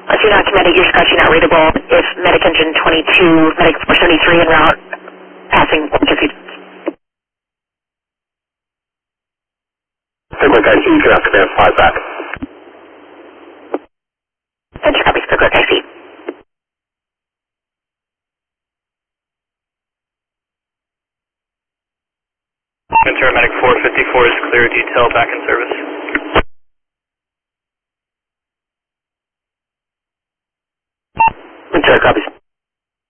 not kinetic, you're scratching not readable. If medic engine 22, medic 473 en route, passing 150. Pickwick IC, you can have command 5 back. Center copies, Pickwick IC. Ventura Medic 454 is clear, detail back in service. Ventura copies.